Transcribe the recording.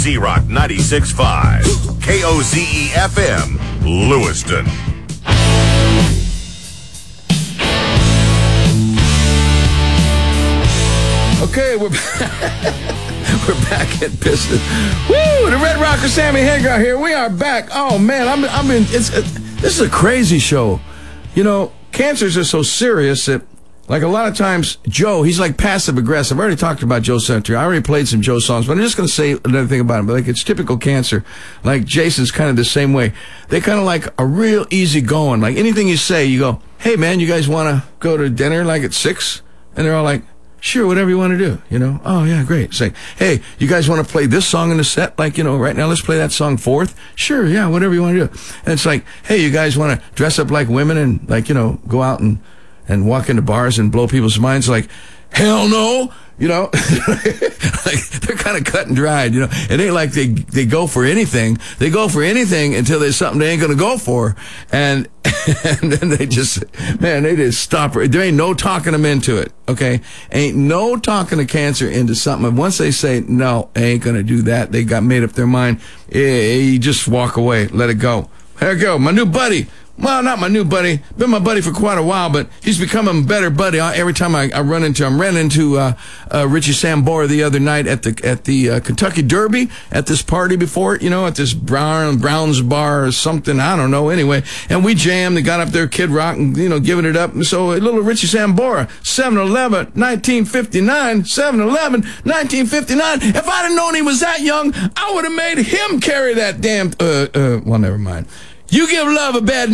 Z-Rock 96.5, KOZE-FM, Lewiston. Okay, we're back at Piston. Woo! The Red Rocker Sammy Hagar here. We are back. Oh man, this is a crazy show. You know, cancers are so serious that, like, a lot of times Joe, he's like passive aggressive. I already talked about Joe Center. I already played some Joe songs, but I'm just going to say another thing about him. But like, it's typical cancer. Like, Jason's kind of the same way. They kind of like are real easy going. Like, anything you say, you go, "Hey man, you guys want to go to dinner like at 6?" And they're all like, "Sure, whatever you want to do," you know? "Oh, yeah, great." Say, "Hey, you guys want to play this song in the set? Like, you know, right now, let's play that song fourth?" "Sure, yeah, whatever you want to do." And it's like, "Hey, you guys want to dress up like women and, like, you know, go out and walk into bars and blow people's minds?" Like, "Hell no," you know? Like, they're kind of cut and dried, you know? It ain't like they go for anything. They go for anything until there's something they ain't going to go for. And then they just stop. There ain't no talking them into it, okay? Ain't no talking a cancer into something. And once they say, "No, I ain't going to do that," they got made up their mind. You just walk away. Let it go. There you go. My new buddy. Well, not my new buddy. Been my buddy for quite a while, but he's becoming a better buddy every time I run into him. Ran into Richie Sambora the other night at the Kentucky Derby at this party before it, you know, at this Brown's bar or something. I don't know. Anyway, and we jammed. They got up there, Kid Rock, and, you know, giving it up. And so little Richie Sambora, 7/11, 1959, 7/11, 1959. If I'd have known he was that young, I would have made him carry that damn. Well, never mind. You give love a bad